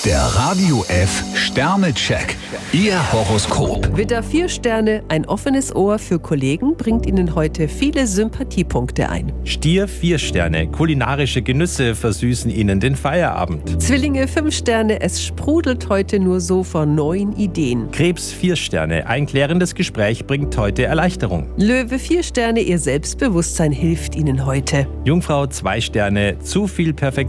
Der Radio F Sternecheck. Ihr Horoskop. Widder 4 Sterne, ein offenes Ohr für Kollegen bringt Ihnen heute viele Sympathiepunkte ein. Stier 4 Sterne, kulinarische Genüsse versüßen Ihnen den Feierabend. Zwillinge 5 Sterne, es sprudelt heute nur so vor neuen Ideen. Krebs 4 Sterne, ein klärendes Gespräch bringt heute Erleichterung. Löwe 4 Sterne, Ihr Selbstbewusstsein hilft Ihnen heute. Jungfrau 2 Sterne, zu viel Perfektion